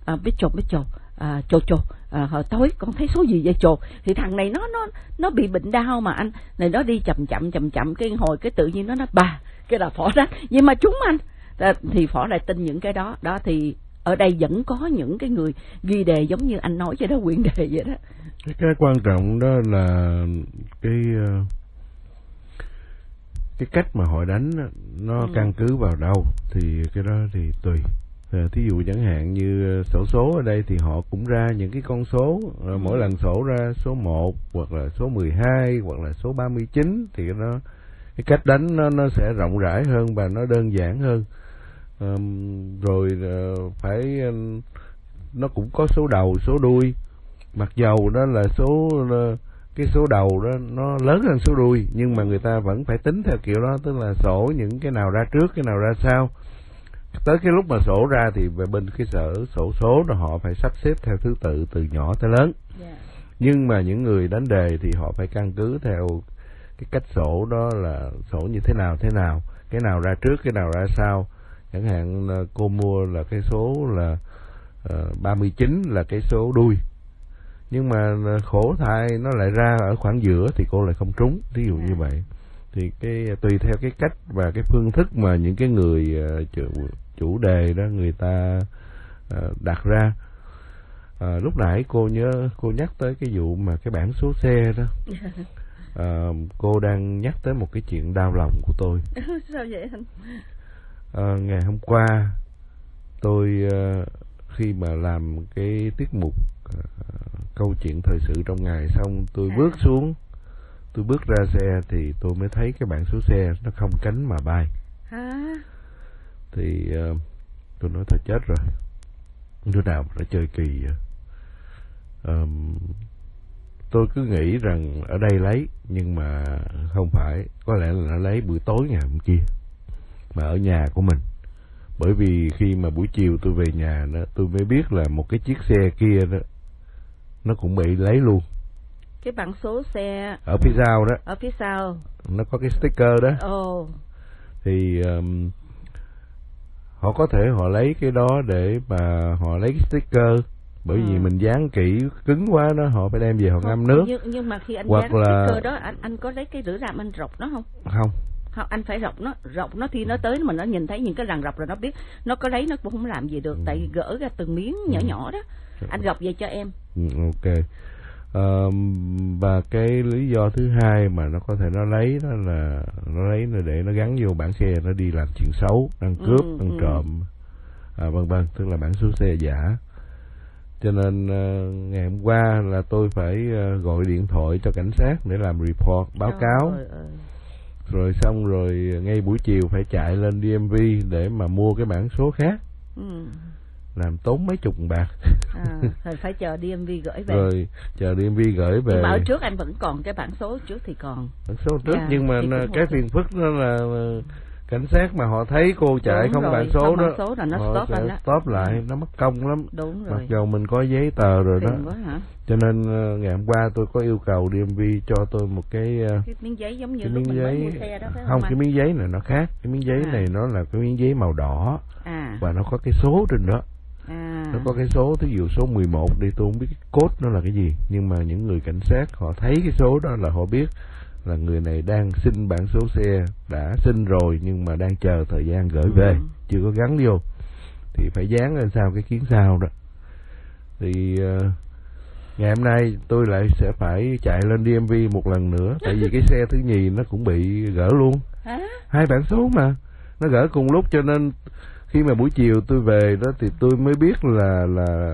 biết chột chột hồi tối con thấy số gì vậy chột, thì thằng này nó bị bệnh đau mà anh này, nó đi chậm cái hồi cái tự nhiên nó nói bà cái là phỏ đó, nhưng mà chúng anh thì phỏ lại tin những cái đó thì ở đây vẫn có những cái người ghi đề giống như anh nói cho đó, quyển đề vậy đó. Cái quan trọng đó là cái cách mà họ đánh nó căn cứ vào đâu thì cái đó thì tùy. Thí dụ chẳng hạn như xổ số ở đây thì họ cũng ra những cái con số, mỗi lần sổ ra số 1 hoặc là số 12 hoặc là số 39 thì cái cách đánh nó sẽ rộng rãi hơn và nó đơn giản hơn. Rồi phải nó cũng có số đầu số đuôi, mặc dầu đó là cái số đầu đó nó lớn hơn số đuôi, nhưng mà người ta vẫn phải tính theo kiểu đó, tức là sổ những cái nào ra trước cái nào ra sau. Tới cái lúc mà sổ ra thì về bên cái sổ số đó họ phải sắp xếp theo thứ tự từ nhỏ tới lớn. Nhưng mà những người đánh đề thì họ phải căn cứ theo cái cách sổ đó là sổ như thế nào, cái nào ra trước cái nào ra sau. Chẳng hạn cô mua là cái số là 39 là cái số đuôi, nhưng mà khổ thay nó lại ra ở khoảng giữa thì cô lại không trúng, ví dụ như vậy. Thì tùy theo cái cách và cái phương thức mà những cái người chủ đề đó người ta đặt ra. Lúc nãy cô nhắc tới cái vụ mà cái bảng số xe đó. Cô đang nhắc tới một cái chuyện đau lòng của tôi. Sao vậy anh? Ngày hôm qua tôi khi mà làm cái tiết mục câu chuyện thời sự trong ngày xong, tôi bước xuống, tôi bước ra xe thì tôi mới thấy cái bảng số xe nó không cánh mà bay. Thì tôi nói thật chết rồi, đứa nào mà đã chơi kỳ vậy. Tôi cứ nghĩ rằng ở đây lấy, nhưng mà không phải, có lẽ là nó lấy buổi tối ngày hôm kia mà ở nhà của mình. Bởi vì khi mà buổi chiều tôi về nhà đó, tôi mới biết là một cái chiếc xe kia đó nó cũng bị lấy luôn. Cái bảng số xe ở phía sau đó, ở phía sau nó có cái sticker đó. Thì họ có thể họ lấy cái đó để mà họ lấy cái sticker, bởi vì mình dán kỹ cứng quá đó, họ phải đem về họ ngâm nước. Nhưng mà khi anh hoặc dán là sticker đó, anh có lấy cái lưỡi ràm anh rọc nó không? Không, anh phải rọc nó thì nó tới mà nó nhìn thấy những cái lằn rọc rồi nó biết, nó có lấy nó cũng không làm gì được, tại vì gỡ ra từng miếng nhỏ đó. Anh gọc về cho em. Ok. Và cái lý do thứ hai mà nó có thể nó lấy đó là nó lấy để nó gắn vô bảng xe, nó đi làm chuyện xấu, ăn cướp, ăn trộm, vân vân, tức là bảng số xe giả. Cho nên ngày hôm qua là tôi phải gọi điện thoại cho cảnh sát để làm report, báo cáo. Rồi xong rồi ngay buổi chiều phải chạy lên DMV để mà mua cái bảng số khác. Làm tốn mấy chục bạc. Rồi phải chờ DMV gửi về. Rồi chờ DMV gửi về. Nhưng mà ở trước anh vẫn còn cái bảng số trước thì còn. Bảng số trước nhưng mà cái phiền phức đó là cảnh sát mà họ thấy cô chạy không bảng số đó, số là nó họ stop sẽ stop lại, nó mất công lắm. Đúng rồi. Mặc dù mình có giấy tờ rồi đó. Quá hả? Cho nên ngày hôm qua tôi có yêu cầu DMV cho tôi một cái miếng giấy giống như cái lúc miếng mình giấy, mua xe đó phải không anh? Cái miếng giấy này nó khác. Cái miếng giấy này nó là cái miếng giấy màu đỏ. Và nó có cái số trên đó. Nó có cái số, thí dụ số 11 đi, tôi không biết cái code nó là cái gì, nhưng mà những người cảnh sát họ thấy cái số đó là họ biết là người này đang xin bảng số xe, đã xin rồi nhưng mà đang chờ thời gian gửi về, chưa có gắn vô, thì phải dán lên sau cái kiến sau đó. Thì ngày hôm nay tôi lại sẽ phải chạy lên DMV một lần nữa, tại vì cái xe thứ nhì nó cũng bị gỡ luôn. Hai bảng số mà nó gỡ cùng lúc, cho nên khi mà buổi chiều tôi về đó thì tôi mới biết là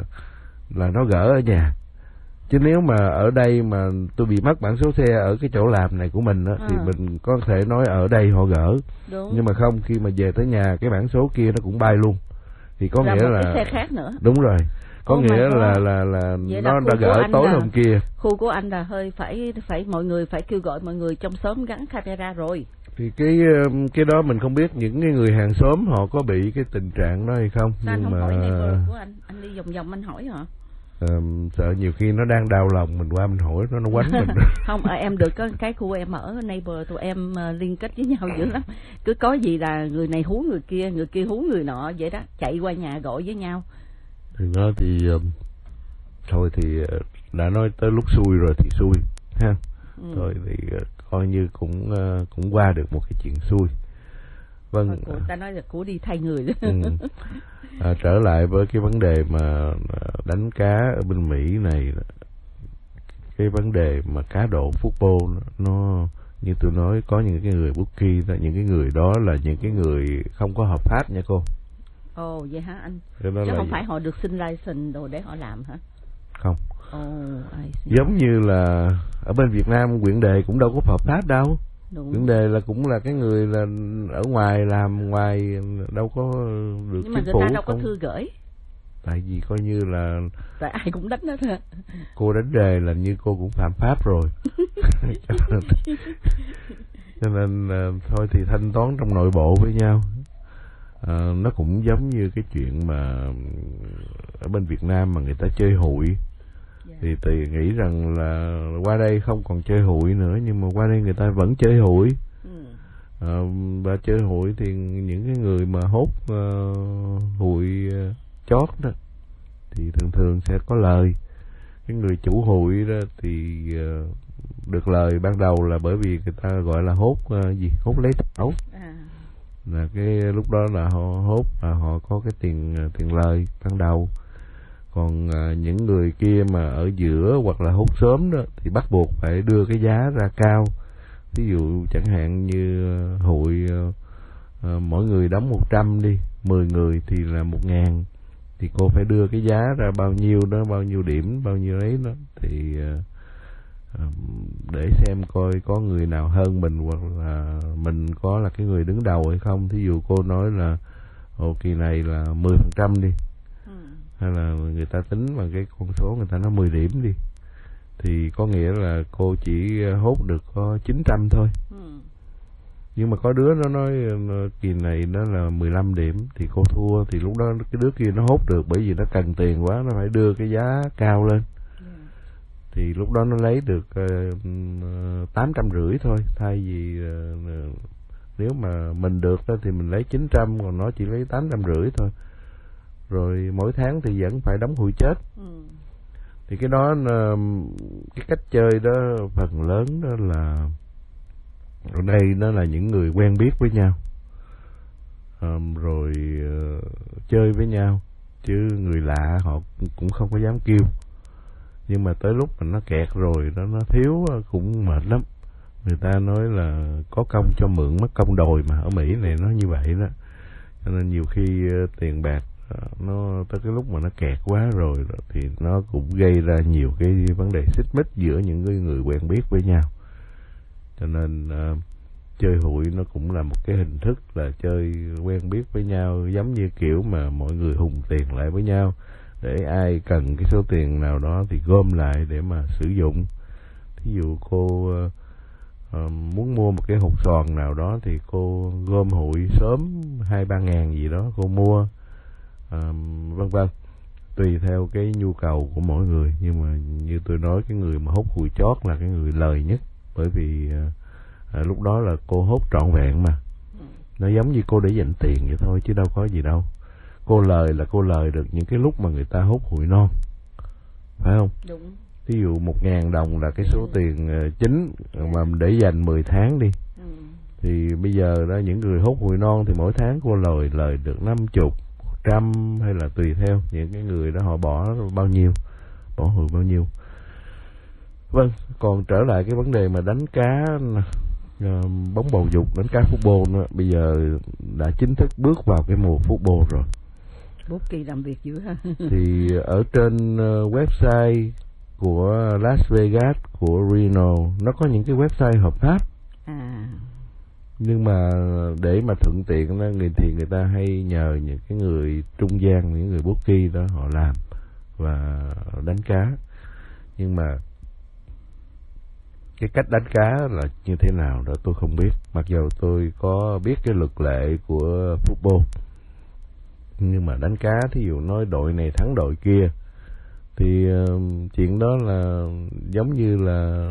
nó gỡ ở nhà. Chứ nếu mà ở đây mà tôi bị mất bảng số xe ở cái chỗ làm này của mình đó, thì mình có thể nói ở đây họ gỡ. Đúng. Nhưng mà không, khi mà về tới nhà cái bảng số kia nó cũng bay luôn. Thì có nghĩa là cái xe khác nữa. Đúng rồi. Có nghĩa là nó đã gỡ tối hôm kia. Khu của anh là hơi phải mọi người phải kêu gọi mọi người trong xóm gắn camera rồi. Thì cái đó mình không biết những cái người hàng xóm họ có bị cái tình trạng đó hay không. Sao nhưng anh không mà hỏi neighbor của anh đi vòng anh hỏi hả? Sợ nhiều khi nó đang đau lòng mình qua mình hỏi nó quánh mình. Không, em được cái khu em ở neighbor tụi em liên kết với nhau dữ lắm. Cứ có gì là người này hú người kia hú người nọ vậy đó, chạy qua nhà gọi với nhau. Thì nói thì thôi thì đã nói tới lúc xui rồi thì xui ha. Thôi thì coi như cũng qua được một cái chuyện xui. Vâng. Cô ta nói là cô đi thay người đó. Trở lại với cái vấn đề mà đánh cá ở bên Mỹ này, cái vấn đề mà cá độ football nó như tôi nói, có những cái người bookie đó, những cái người đó là những cái người không có hợp pháp nha cô. Ồ vậy hả anh? Chứ không phải họ được xin license đồ để họ làm hả? Không. Giống như là ở bên Việt Nam Quyện Đề cũng đâu có hợp pháp đâu. Quyện Đề là cũng là cái người là ở ngoài làm ngoài, đâu có được nhưng mà chính phủ. người ta đâu có thư gửi. Tại vì coi như là tại ai cũng đánh hết hả? Cô đánh đề là như cô cũng phạm pháp rồi. Cho nên thôi thì thanh toán trong nội bộ với nhau. Nó cũng giống như cái chuyện mà ở bên Việt Nam mà người ta chơi hụi. Thì Tùy nghĩ rằng là qua đây không còn chơi hụi nữa, nhưng mà qua đây người ta vẫn chơi hụi. Và chơi hụi thì những cái người mà hốt hụi chót đó thì thường sẽ có lời. Cái người chủ hụi đó thì được lời ban đầu là bởi vì người ta gọi là hốt hốt lấy thảo. Là cái lúc đó là họ hốt là họ có cái tiền lời ban đầu. Còn những người kia mà ở giữa hoặc là hốt sớm đó thì bắt buộc phải đưa cái giá ra cao. Ví dụ chẳng hạn như hụi mỗi người đóng 100 đi, 10 người thì là 1.000, thì cô phải đưa cái giá ra bao nhiêu đó, bao nhiêu điểm, bao nhiêu ấy đó, thì để xem coi có người nào hơn mình hoặc là mình có là cái người đứng đầu hay không. Thí dụ cô nói là kỳ này là 10% đi, hay là người ta tính bằng cái con số người ta nói 10 điểm đi, thì có nghĩa là cô chỉ hốt được có 900 thôi. Nhưng mà có đứa nó nói kỳ này nó là 15 điểm thì cô thua, thì lúc đó cái đứa kia nó hốt được, bởi vì nó cần tiền quá, nó phải đưa cái giá cao lên. Thì lúc đó nó lấy được 850 thôi, thay vì nếu mà mình được đó thì mình lấy 900, còn nó chỉ lấy 850 thôi. Rồi mỗi tháng thì vẫn phải đóng hụi chết. Thì cái đó cái cách chơi đó phần lớn đó là ở đây nó là những người quen biết với nhau, rồi chơi với nhau, chứ người lạ họ cũng không có dám kêu. Nhưng mà tới lúc mà nó kẹt rồi đó, nó thiếu cũng mệt lắm. Người ta nói là có công cho mượn mất công đòi, mà ở Mỹ này nó như vậy đó. Cho nên nhiều khi tiền bạc nó tới cái lúc mà nó kẹt quá rồi thì nó cũng gây ra nhiều cái vấn đề xích mích giữa những người quen biết với nhau. Cho nên chơi hụi nó cũng là một cái hình thức là chơi quen biết với nhau, giống như kiểu mà mọi người hùng tiền lại với nhau, để ai cần cái số tiền nào đó thì gom lại để mà sử dụng. Thí dụ cô muốn mua một cái hột xoàn nào đó thì cô gom hụi sớm 2-3 ngàn gì đó cô mua, vân vân, tùy theo cái nhu cầu của mỗi người. Nhưng mà như tôi nói, cái người mà hốt hụi chót là cái người lời nhất, bởi vì lúc đó là cô hốt trọn vẹn mà. Nó giống như cô để dành tiền vậy thôi chứ đâu có gì đâu. Cô lời là cô lời được những cái lúc mà người ta hốt hụi non, phải không? Đúng. Ví dụ 1.000 đồng là cái số tiền chính mà để dành 10 tháng đi. Thì bây giờ đó, những người hốt hụi non thì mỗi tháng cô lời được 50, 100, hay là tùy theo những cái người đó họ bỏ bao nhiêu, bỏ hụi bao nhiêu. Vâng, còn trở lại cái vấn đề mà đánh cá bóng bầu dục, đánh cá football đó, bây giờ đã chính thức bước vào cái mùa football rồi. Bút kỳ làm việc dữ ha. Thì ở trên website của Las Vegas, của Reno, nó có những cái website hợp pháp. Nhưng mà để mà thuận tiện đó, người ta hay nhờ những cái người trung gian, những người bookie đó họ làm và đánh cá. Nhưng mà cái cách đánh cá là như thế nào đó tôi không biết, mặc dù tôi có biết cái luật lệ của football. Nhưng mà đánh cá, thí dụ nói đội này thắng đội kia, thì chuyện đó là giống như là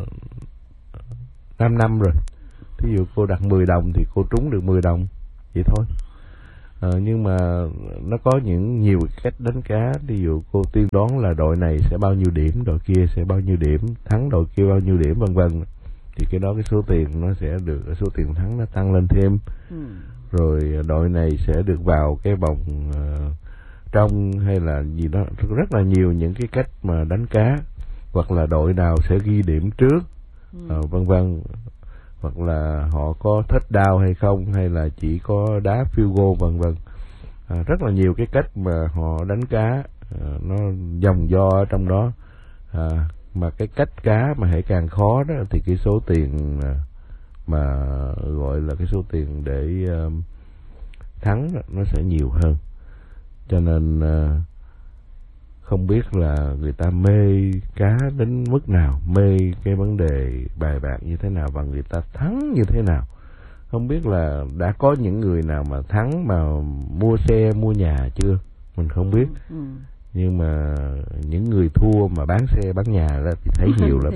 5 năm rồi. Thí dụ cô đặt 10 đồng thì cô trúng được 10 đồng, vậy thôi. Nhưng mà nó có nhiều cách đánh cá. Ví dụ cô tiên đoán là đội này sẽ bao nhiêu điểm, đội kia sẽ bao nhiêu điểm, thắng đội kia bao nhiêu điểm, vân vân. Thì cái đó cái số tiền nó sẽ được, số tiền thắng nó tăng lên thêm. Rồi đội này sẽ được vào cái vòng trong hay là gì đó, rất là nhiều những cái cách mà đánh cá. Hoặc là đội nào sẽ ghi điểm trước, vân vân. Hoặc là họ có touchdown hay không, hay là chỉ có đá field goal, vân vân. Rất là nhiều cái cách mà họ đánh cá, nó dòng do ở trong đó. Mà cái cách cá mà hãy càng khó đó thì cái số tiền mà gọi là cái số tiền để thắng nó sẽ nhiều hơn. Cho nên không biết là người ta mê cá đến mức nào, mê cái vấn đề bài bạc như thế nào và người ta thắng như thế nào. Không biết là đã có những người nào mà thắng mà mua xe mua nhà chưa, mình không biết. Nhưng mà những người thua mà bán xe bán nhà đó thì thấy nhiều lắm.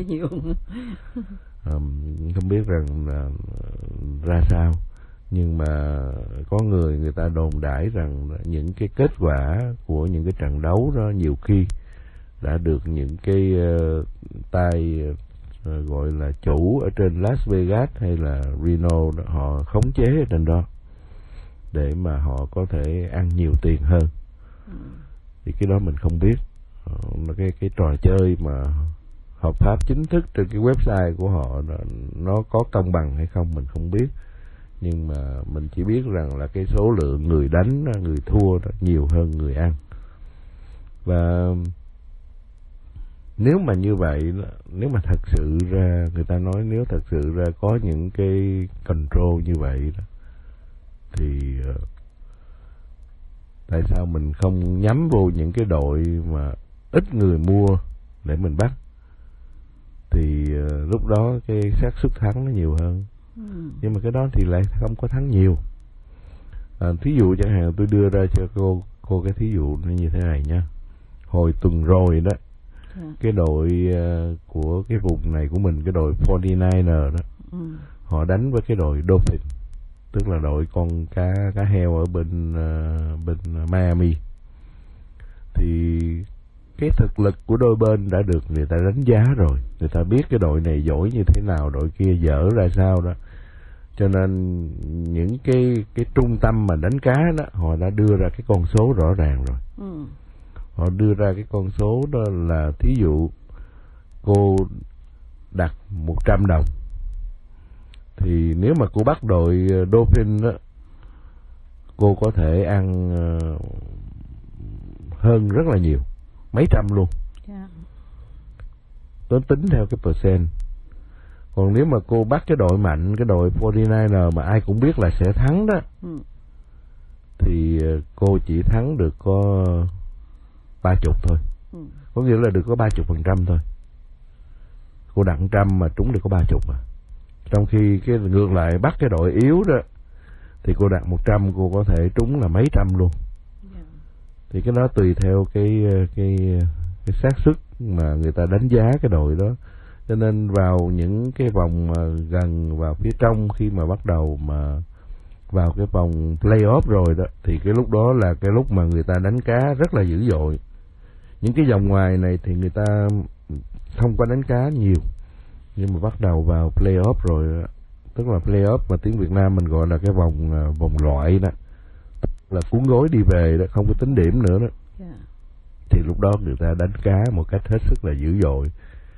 Không biết rằng là ra sao. Nhưng mà có người ta đồn đãi rằng những cái kết quả của những cái trận đấu đó nhiều khi đã được những cái tay gọi là chủ ở trên Las Vegas hay là Reno đó, họ khống chế ở trên đó để mà họ có thể ăn nhiều tiền hơn. Thì cái đó mình không biết. Cái trò chơi mà hợp pháp chính thức trên cái website của họ nó có công bằng hay không mình không biết. Nhưng mà mình chỉ biết rằng là cái số lượng người đánh, người thua đó nhiều hơn người ăn. Và nếu mà như vậy, nếu mà thật sự ra, người ta nói nếu thật sự ra có những cái control như vậy đó, thì tại sao mình không nhắm vô những cái đội mà ít người mua để mình bắt? Thì lúc đó cái xác suất thắng nó nhiều hơn. Nhưng mà cái đó thì lại không có thắng nhiều. Thí dụ chẳng hạn tôi đưa ra cho cô cái thí dụ nó như thế này nha. Hồi tuần rồi đó, cái đội của cái vùng này của mình, cái đội 49er đó, họ đánh với cái đội Dolphin, tức là đội con cá heo ở bên Miami. Thì cái thực lực của đôi bên đã được người ta đánh giá rồi, người ta biết cái đội này giỏi như thế nào, đội kia dở ra sao đó. Cho nên những cái trung tâm mà đánh cá đó, họ đã đưa ra cái con số rõ ràng rồi. Họ đưa ra cái con số đó là thí dụ cô đặt 100 đồng thì nếu mà cô bắt đội Dolphin đó, cô có thể ăn hơn rất là nhiều, mấy trăm luôn. Tôi tính theo cái percent. Còn nếu mà cô bắt cái đội mạnh, cái đội 49er mà ai cũng biết là sẽ thắng đó, thì cô chỉ thắng được có 30 thôi. Có nghĩa là được có 30% thôi. Cô đặt 100 mà trúng được có 30 mà. Trong khi cái ngược lại bắt cái đội yếu đó thì cô đặt 100 cô có thể trúng là mấy trăm luôn. Thì cái đó tùy theo cái xác suất mà người ta đánh giá cái đội đó. Cho nên vào những cái vòng gần vào phía trong, khi mà bắt đầu mà vào cái vòng playoff rồi đó, thì cái lúc đó là cái lúc mà người ta đánh cá rất là dữ dội. Những cái vòng ngoài này thì người ta không có đánh cá nhiều, nhưng mà bắt đầu vào playoff rồi đó, tức là playoff mà tiếng Việt Nam mình gọi là cái vòng loại đó, là cuốn gối đi về đó, không có tính điểm nữa đó. Thì lúc đó người ta đánh cá một cách hết sức là dữ dội.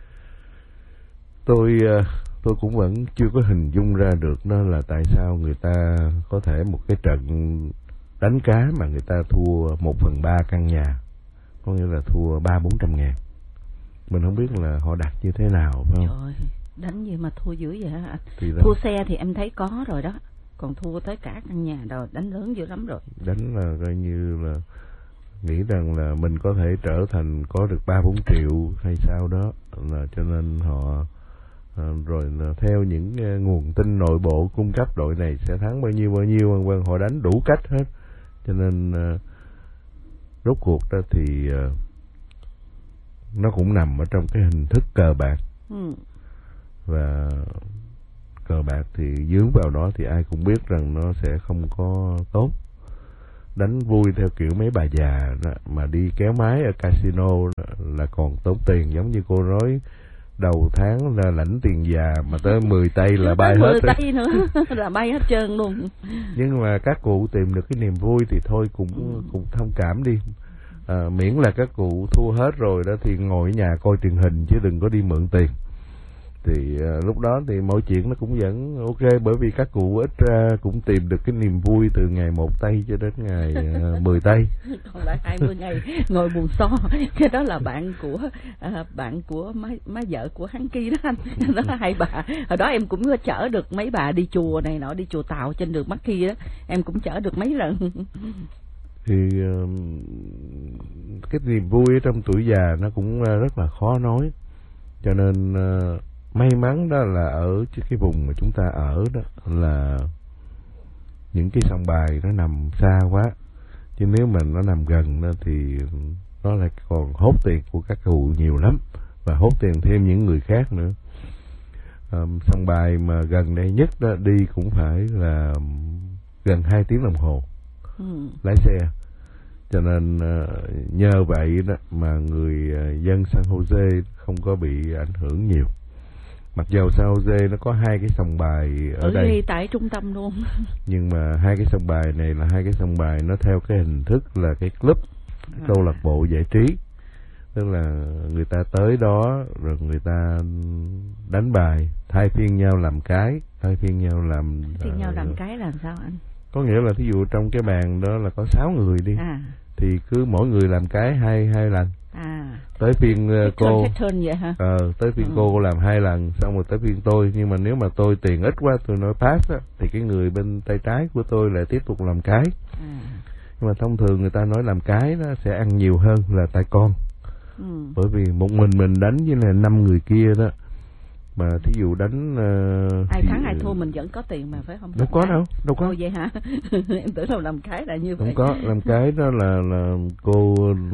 Tôi cũng vẫn chưa có hình dung ra được đó là tại sao người ta có thể một cái trận đánh cá mà người ta thua 1/3 căn nhà, có nghĩa là thua 300-400 ngàn. Mình không biết là họ đặt như thế nào, phải không? Trời, đánh gì mà thua dữ vậy hả? Thua xe thì em thấy có rồi đó, còn thua tới cả căn nhà rồi, đánh lớn dữ lắm rồi. Đánh là coi như là nghĩ rằng là mình có thể trở thành có được 3-4 triệu hay sao đó, là cho nên họ rồi là theo những nguồn tin nội bộ cung cấp đội này sẽ thắng bao nhiêu vân vân, họ đánh đủ cách hết. Cho nên rốt cuộc đó thì nó cũng nằm ở trong cái hình thức cờ bạc. Và cờ bạc thì dướng vào đó thì ai cũng biết rằng nó sẽ không có tốt. đánh vui theo kiểu mấy bà già đó, mà đi kéo máy ở casino đó, là còn tốn tiền, giống như cô nói đầu tháng là lãnh tiền già mà tới 10 tay là bay hết 10 tay nữa là bay hết trơn luôn. Nhưng mà các cụ tìm được cái niềm vui thì thôi cũng thông cảm đi. Miễn là các cụ thua hết rồi đó thì ngồi ở nhà coi truyền hình chứ đừng có đi mượn tiền. Thì lúc đó thì mọi chuyện nó cũng vẫn ok, bởi vì các cụ ít ra cũng tìm được cái niềm vui từ ngày 1 tay cho đến ngày 10 tay. Còn lại 20 ngày ngồi buồn so. Cái đó là bạn của má vợ của hắn Ki đó anh. Đó hai bà. Hồi đó em cũng chở được mấy bà đi chùa này nọ, đi chùa Tàu trên đường Mắc Ki đó, em cũng chở được mấy lần. Thì cái niềm vui ở trong tuổi già nó cũng rất là khó nói. Cho nên may mắn đó là ở cái vùng mà chúng ta ở đó là những cái sông bài nó nằm xa quá, chứ nếu mà nó nằm gần đó thì nó lại còn hốt tiền của các cụ nhiều lắm, và hốt tiền thêm những người khác nữa. Sông bài mà gần đây nhất đó đi cũng phải là gần 2 tiếng đồng hồ lái xe. Cho nên nhờ vậy đó mà người dân San Jose không có bị ảnh hưởng nhiều. Mặc dầu San Jose nó có 2 cái sông bài ở đây, ngay tại trung tâm luôn. Nhưng mà 2 cái sông bài này là 2 cái sông bài nó theo cái hình thức là cái club, cái câu lạc bộ giải trí. Tức là người ta tới đó rồi người ta đánh bài, thay phiên nhau làm cái, thay phiên nhau làm cái là sao anh? Có nghĩa là thí dụ trong cái bàn đó là có 6 người đi, thì cứ mỗi người làm cái hai lần. Tới phiên cô vậy hả? Tới phiên cô làm 2 lần, xong rồi tới phiên tôi. Nhưng mà nếu mà tôi tiền ít quá, tôi nói pass á, thì cái người bên tay trái của tôi lại tiếp tục làm cái. Nhưng mà thông thường người ta nói làm cái nó sẽ ăn nhiều hơn là tay con. Bởi vì một mình đánh với là 5 người kia đó. Mà thí dụ đánh ai thắng ai thua mình vẫn có tiền mà, phải không? Đâu có đâu có. Vậy hả? Em tưởng đâu làm cái là như vậy. Không có, làm cái đó là cô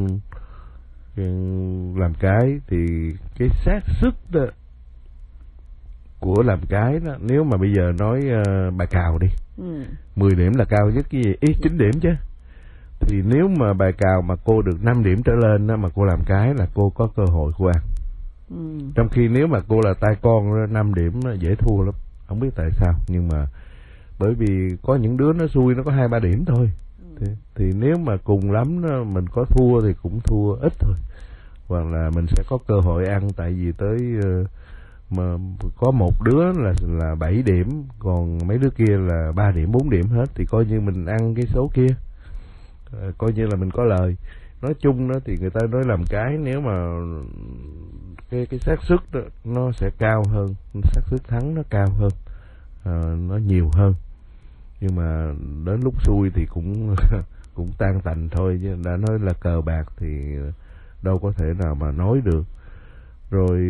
làm cái thì cái xác suất đó của làm cái đó, nếu mà bây giờ nói bài cào đi, 10 điểm là cao nhất, cái gì 9 điểm chứ. Thì nếu mà bài cào mà cô được 5 điểm trở lên đó, mà cô làm cái là cô có cơ hội cô ăn. Trong khi nếu mà cô là tay con 5 điểm nó dễ thua lắm, không biết tại sao. Nhưng mà bởi vì có những đứa nó xui, nó có 2-3 điểm thôi. Thì nếu mà cùng lắm đó, mình có thua thì cũng thua ít thôi, hoặc là mình sẽ có cơ hội ăn. Tại vì tới mà có một đứa là 7 điểm, còn mấy đứa kia là 3 điểm 4 điểm hết, thì coi như mình ăn cái số kia, coi như là mình có lời. Nói chung đó thì người ta nói làm cái, nếu mà cái xác suất đó nó sẽ cao hơn, xác suất thắng nó cao hơn, nó nhiều hơn. Nhưng mà đến lúc xui thì cũng cũng tan tành thôi, chứ đã nói là cờ bạc thì đâu có thể nào mà nói được. Rồi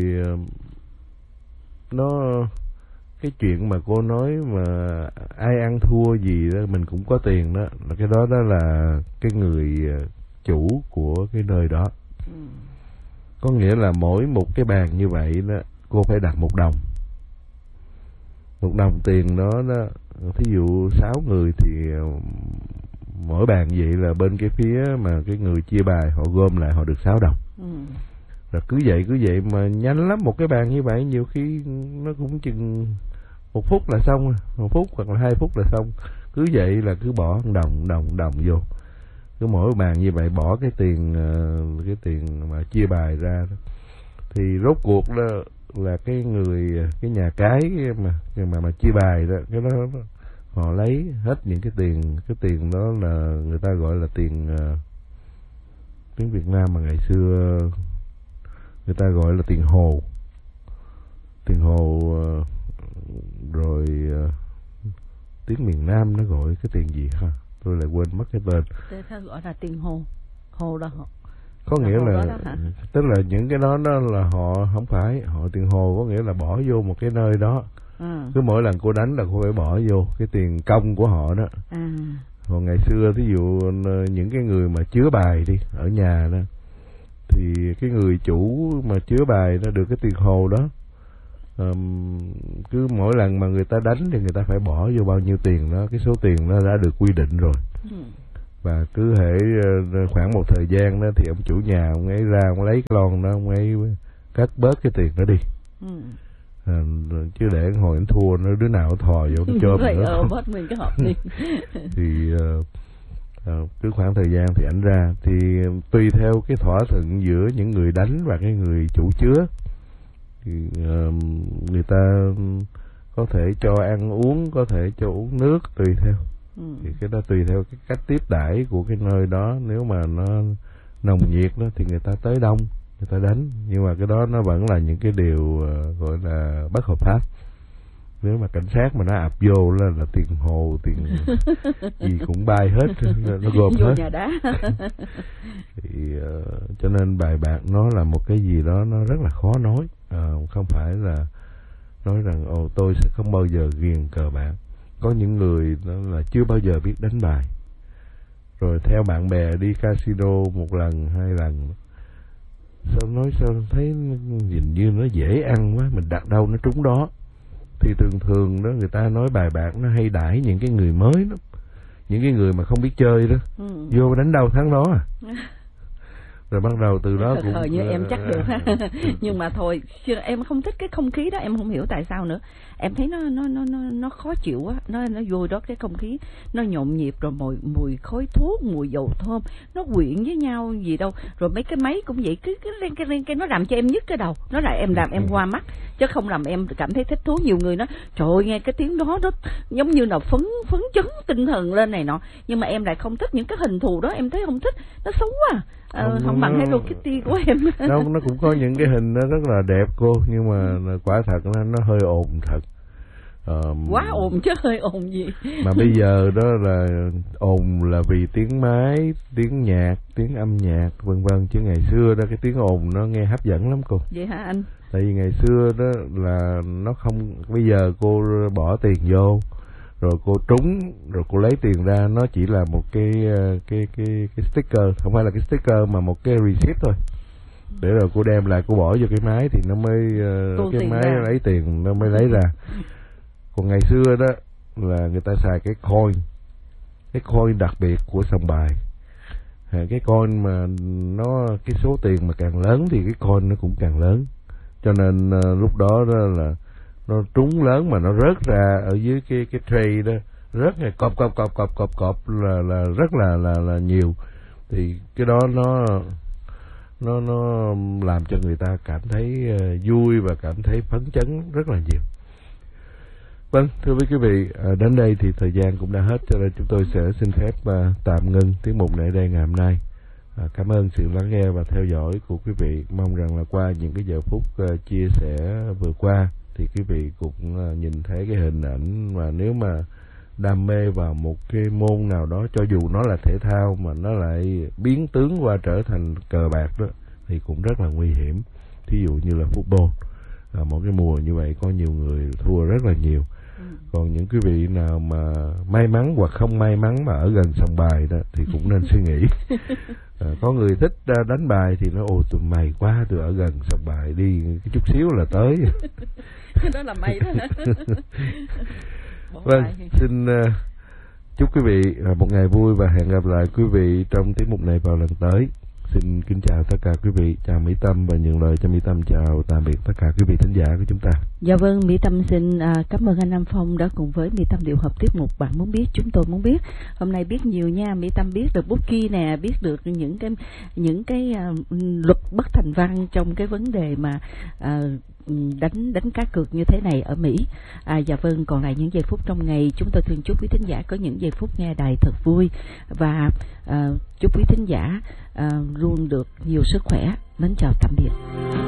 nó cái chuyện mà cô nói mà ai ăn thua gì đó mình cũng có tiền đó, là cái đó là cái người chủ của cái nơi đó. Có nghĩa là mỗi một cái bàn như vậy đó, cô phải đặt 1 đồng. 1 đồng tiền đó, thí dụ 6 người thì mỗi bàn vậy là bên cái phía mà cái người chia bài họ gom lại họ được 6 đồng. Rồi cứ vậy mà nhanh lắm. Một cái bàn như vậy nhiều khi nó cũng chừng 1 phút là xong, 1 phút hoặc là 2 phút là xong. Cứ vậy là cứ bỏ đồng vô. Cứ mỗi bàn như vậy bỏ cái tiền mà chia bài ra đó. Thì rốt cuộc đó là cái nhà cái mà chia bài đó, cái đó họ lấy hết những cái tiền đó là người ta gọi là tiền tiếng Việt Nam mà ngày xưa người ta gọi là tiền hồ. Rồi tiếng miền Nam nó gọi cái tiền gì ha, tôi lại quên mất cái tên. Thế gọi là tiền hồ đó họ. Có nghĩa là tức là những cái đó là họ không phải họ tiền hồ, có nghĩa là bỏ vô một cái nơi đó. Cứ mỗi lần cô đánh là cô phải bỏ vô cái tiền công của họ đó. Còn ngày xưa thí dụ những cái người mà chứa bài đi ở nhà đó, thì cái người chủ mà chứa bài nó được cái tiền hồ đó. Cứ mỗi lần mà người ta đánh thì người ta phải bỏ vô bao nhiêu tiền đó, cái số tiền nó đã được quy định rồi. Và cứ hễ khoảng một thời gian đó thì ông chủ nhà ông ấy ra ông lấy cái lon đó, ông ấy cắt bớt cái tiền đó đi. Chứ để hồi anh thua nó đứa nào thò vô nó chôm nữa. Bớt mình cái hộp đi. Thì cứ khoảng thời gian thì ảnh ra, thì tùy theo cái thỏa thuận giữa những người đánh và cái người chủ chứa, thì người ta có thể cho ăn uống, có thể cho uống nước, tùy theo. Thì cái đó tùy theo cái cách tiếp đãi của cái nơi đó. Nếu mà nó nồng nhiệt đó thì người ta tới đông, người ta đánh. Nhưng mà cái đó nó vẫn là những cái điều gọi là bất hợp pháp. Nếu mà cảnh sát mà nó ập vô là tiền hồ, tiền gì cũng bay hết, nó gồm hết. Nhà đá. Thì cho nên bài bạc nó là một cái gì đó nó rất là khó nói. Không phải là nói rằng tôi sẽ không bao giờ ghiền cờ bạc. Có những người là chưa bao giờ biết đánh bài, rồi theo bạn bè đi casino một lần, 2 lần, sao thấy nhìn như nó dễ ăn quá, mình đặt đâu nó trúng đó. Thì thường đó người ta nói bài bạc nó hay đãi những cái người mới đó, những cái người mà không biết chơi đó, vô đánh đâu thắng đó à. Rồi bắt đầu từ đó cũng như em chắc được ha. Nhưng mà thôi, em không thích cái không khí đó, em không hiểu tại sao nữa. Em thấy nó khó chịu á, nó vui đó, cái không khí nó nhộn nhịp, rồi mùi khói thuốc, mùi dầu thơm nó quyện với nhau gì đâu. Rồi mấy cái máy cũng vậy, cứ lên cái nó làm cho em nhức cái đầu, nó làm em hoa mắt, chứ không làm em cảm thấy thích thú. Nhiều người nói trời ơi, nghe cái tiếng đó nó giống như là phấn chấn tinh thần lên này nọ, nhưng mà em lại không thích những cái hình thù đó, em thấy không thích, nó xấu quá. Không bằng Hello Kitty của em. Nó cũng có những cái hình nó rất là đẹp cô, nhưng mà quả thật nó hơi ồn thật. Quá ồn chứ hơi ồn gì. Mà bây giờ đó là ồn là vì tiếng máy, tiếng nhạc, tiếng âm nhạc vân vân, chứ ngày xưa đó cái tiếng ồn nó nghe hấp dẫn lắm cô. Vậy hả anh? Tại vì ngày xưa đó là nó không, bây giờ cô bỏ tiền vô rồi cô trúng rồi cô lấy tiền ra, nó chỉ là một cái sticker, không phải là cái sticker mà một cái receipt thôi, để rồi cô đem lại cô bỏ vô cái máy thì nó mới cái máy ra. Lấy tiền nó mới lấy ra. Còn ngày xưa đó là người ta xài cái coin đặc biệt của sòng bài. Cái coin mà nó cái số tiền mà càng lớn thì cái coin nó cũng càng lớn, cho nên lúc đó là nó trúng lớn mà nó rớt ra ở dưới cái tray đó, rớt ngày cọp là rất là nhiều. Thì cái đó nó làm cho người ta cảm thấy vui và cảm thấy phấn chấn rất là nhiều. Vâng, thưa quý vị, đến đây thì thời gian cũng đã hết, cho nên chúng tôi sẽ xin phép tạm ngưng tiết mục này đây ngày hôm nay. Cảm ơn sự lắng nghe và theo dõi của quý vị. Mong rằng là qua những cái giờ phút chia sẻ vừa qua thì quý vị cũng nhìn thấy cái hình ảnh, mà nếu mà đam mê vào một cái môn nào đó, cho dù nó là thể thao mà nó lại biến tướng qua trở thành cờ bạc đó, thì cũng rất là nguy hiểm. Thí dụ như là football, một cái mùa như vậy có nhiều người thua rất là nhiều. Còn những quý vị nào mà may mắn hoặc không may mắn mà ở gần sòng bài đó thì cũng nên suy nghĩ. Có người thích đánh bài thì nó tụi mày quá, tôi ở gần sòng bài đi cái chút xíu là tới. Đó là may đó. Vâng, xin chúc quý vị một ngày vui và hẹn gặp lại quý vị trong tiết mục này vào lần tới. Xin kính chào tất cả quý vị, chào Mỹ Tâm và nhường lời cho Mỹ Tâm chào tạm biệt tất cả quý vị thính giả của chúng ta. Dạ vâng, Mỹ Tâm xin cảm ơn anh Nam Phong đã cùng với Mỹ Tâm điều hợp tiết mục Bạn Muốn Biết Chúng Tôi Muốn Biết. Hôm nay biết nhiều nha, Mỹ Tâm biết được bookie nè, biết được những cái luật bất thành văn trong cái vấn đề mà đánh cá cược như thế này ở Mỹ. Dạ vâng, còn lại những giây phút trong ngày, chúng tôi thường chúc quý thính giả có những giây phút nghe đài thật vui, và chúc quý thính giả luôn được nhiều sức khỏe. Mến chào tạm biệt.